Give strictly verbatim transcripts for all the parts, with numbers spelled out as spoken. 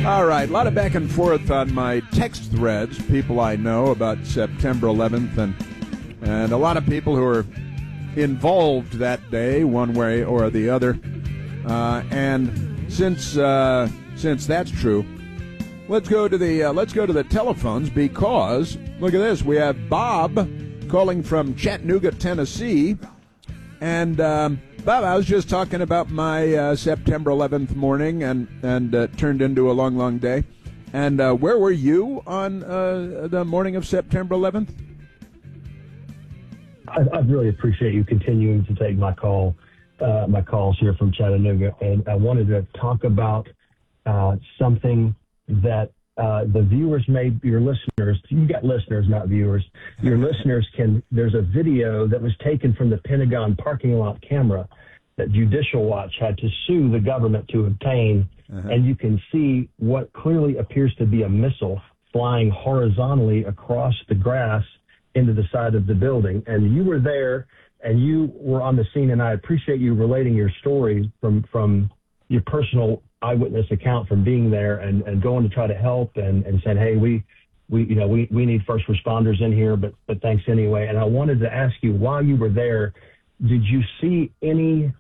All right, a lot of back and forth on my text threads, people I know about September eleventh, and and a lot of people who are involved that day, one way or the other. Uh, and since uh, since that's true, let's go to the uh, let's go to the telephones, because look at this. We have Bob calling from Chattanooga, Tennessee, and um, Bob, I was just talking about my uh, September eleventh morning, and and uh, turned into a long, long day. And uh, where were you on uh, the morning of September eleventh? I, I really appreciate you continuing to take my call, uh, my calls here from Chattanooga, and I wanted to talk about uh, something that uh, the viewers may, your listeners, you got listeners, not viewers. Your listeners can. There's a video that was taken from the Pentagon parking lot camera that Judicial Watch had to sue the government to obtain, uh-huh. and you can see what clearly appears to be a missile flying horizontally across the grass into the side of the building. And you were there, and you were on the scene, and I appreciate you relating your story from from your personal eyewitness account from being there and, and going to try to help and, and saying, hey, we, we, you know, we, we need first responders in here, but, but thanks anyway. And I wanted to ask you, while you were there, did you see any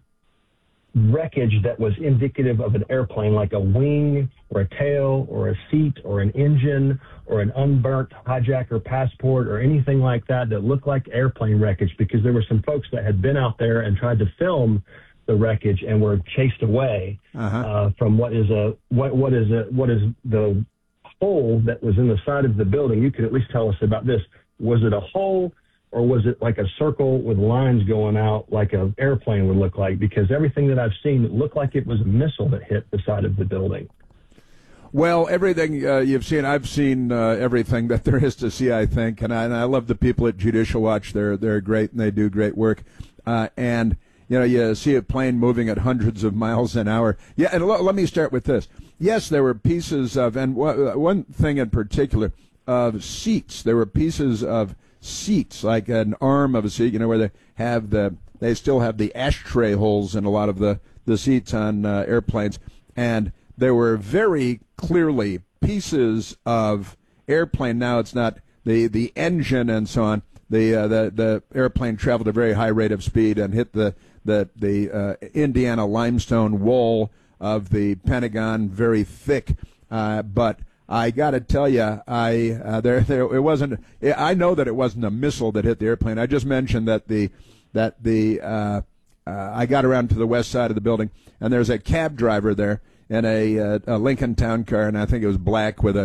wreckage that was indicative of an airplane, like a wing or a tail or a seat or an engine or an unburnt hijacker passport or anything like that that looked like airplane wreckage? Because there were some folks that had been out there and tried to film the wreckage and were chased away uh-huh. uh, from what is a what what is a what is the hole that was in the side of the building. You could at least tell us about this. Was it a hole, or was it like a circle with lines going out like an airplane would look like? Because everything that I've seen, it looked like it was a missile that hit the side of the building. Well, everything uh, you've seen, I've seen uh, everything that there is to see, I think, and I, and I love the people at Judicial Watch. They're they're great, and they do great work. Uh, and you know, you see a plane moving at hundreds of miles an hour. Yeah, and l- let me start with this. Yes, there were pieces of, and w- one thing in particular, of seats. There were pieces of seats, like an arm of a seat, you know, where they have the, they still have the ashtray holes in a lot of the, the seats on uh, airplanes. And there were very clearly pieces of airplane. Now it's not the, the engine and so on. The, uh, the, the airplane traveled at a very high rate of speed and hit the, the, the uh, Indiana limestone wall of the Pentagon, very thick. Uh, but I got to tell you, I uh, there there it wasn't. I know that it wasn't a missile that hit the airplane. I just mentioned that the that the uh, uh, I got around to the west side of the building, and there's a cab driver there in a, uh, a Lincoln Town car, and I think it was black with a